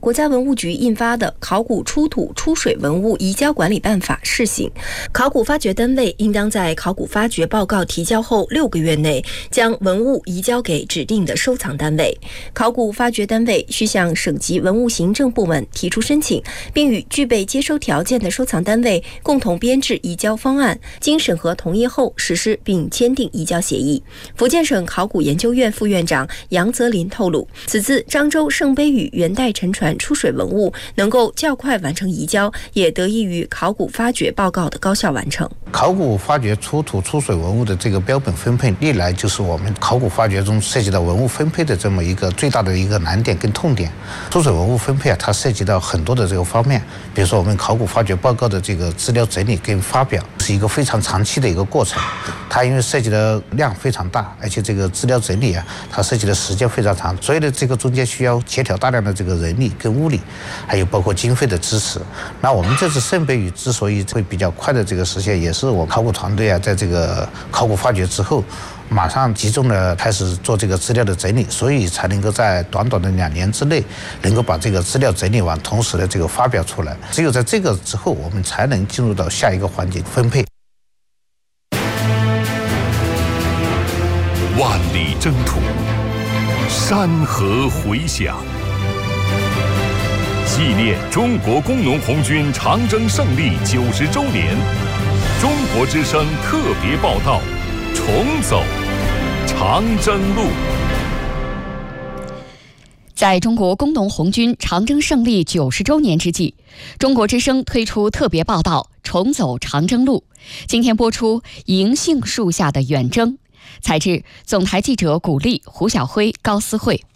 国家文物局印发的《考古出土出水文物移交管理办法》试行，考古发掘单位应当在考古发掘报告提交后6个月内，将文物移交给指定的收藏单位。考古发掘单位需向省级文物行政部门提出申请，并与具备接收条件的收藏单位共同编制移交方案，经审核同意后实施并签订移交协议。福建省考古研究院副院长杨泽林透露，此次漳州圣杯屿元代沉船出水文物能够较快完成移交，也得益于考古发掘报告的高效完成。 考古发掘出土出水文物的这个标本分配，历来就是我们考古发掘中涉及到文物分配的这么一个最大的一个难点跟痛点。出水文物分配啊，它涉及到很多的这个方面，比如说我们考古发掘报告的这个资料整理跟发表是一个非常长期的一个过程，它因为涉及的量非常大，而且这个资料整理啊，它涉及的时间非常长，所以呢，这个中间需要协调大量的这个人力跟物力，还有包括经费的支持。那我们这次圣杯屿之所以会比较快的这个实现，也是我考古团队啊，在这个考古发掘之后，马上集中的开始做这个资料的整理，所以才能够在短短的2年之内，能够把这个资料整理完，同时的这个发表出来。只有在这个之后，我们才能进入到下一个环节分配。 万里征途，山河回响，纪念中国工农红军长征胜利90周年，中国之声特别报道：重走长征路。 在中国工农红军长征胜利90周年之际，中国之声推出特别报道《重走长征路》。今天播出《银杏树下的远征》，采制总台记者古丽、胡晓辉、高思慧。